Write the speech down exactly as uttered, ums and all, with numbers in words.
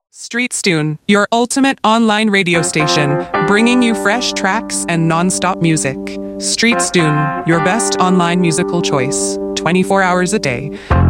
Streetstune, your ultimate online radio station, bringing you fresh tracks and non-stop music. Streetstune, your best online musical choice, twenty-four hours a day.